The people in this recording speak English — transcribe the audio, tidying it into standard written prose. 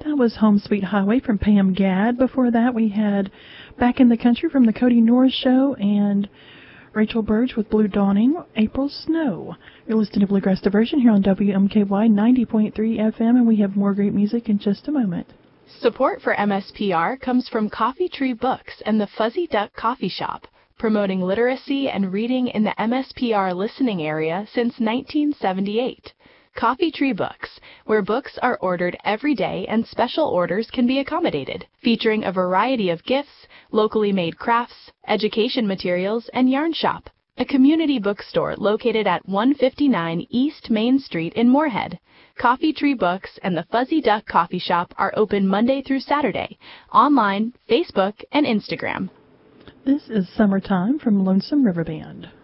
That was Home Sweet Highway from Pam Gadd. Before that, we had Back in the Country from the Cody Norris Show and Rachel Burge with Blue Dawning, April Snow. You're listening to Bluegrass Diversion here on WMKY 90.3 FM, and we have more great music in just a moment. Support for MSPR comes from Coffee Tree Books and the Fuzzy Duck Coffee Shop, promoting literacy and reading in the MSPR listening area since 1978. Coffee Tree Books, where books are ordered every day and special orders can be accommodated, featuring a variety of gifts, locally made crafts, education materials, and yarn shop. A community bookstore located at 159 East Main Street in Moorhead. Coffee Tree Books and the Fuzzy Duck Coffee Shop are open Monday through Saturday, online, Facebook, and Instagram. This is Summertime from Lonesome River Band.